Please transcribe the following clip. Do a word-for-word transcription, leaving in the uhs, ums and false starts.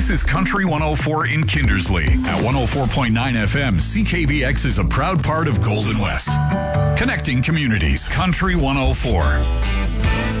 This is Country one oh four in Kindersley. At one oh four point nine F M, C K V X is a proud part of Golden West. Connecting communities. Country one oh four.